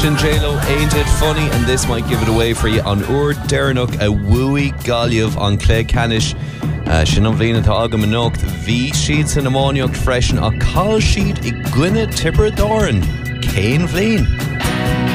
Sin J-Lo, Ain't It Funny, and this might give it away for you on Ur Dernuk, a wooey Galliv on Clay Canish. Sin an bhlína tá agam an nocht, bhí siad san amóneocht freisin a call sheet I gwine tipper doran. Cain bhlín.